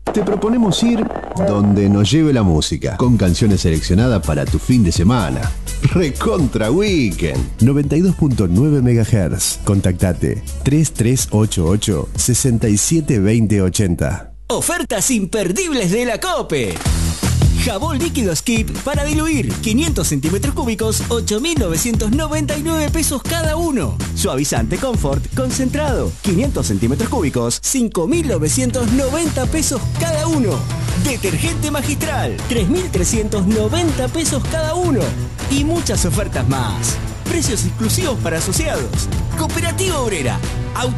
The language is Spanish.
te proponemos ir donde nos lleve la música, con canciones seleccionadas para tu fin de semana. Recontra Weekend. 92.9 MHz. Contactate 3388 672080. Ofertas imperdibles de la COPE. Jabón líquido Skip para diluir, 500 centímetros cúbicos, 8.999 pesos cada uno. Suavizante Comfort concentrado, 500 centímetros cúbicos, 5.990 pesos cada uno. Detergente Magistral, 3.390 pesos cada uno. Y muchas ofertas más. Precios exclusivos para asociados. Cooperativa Obrera,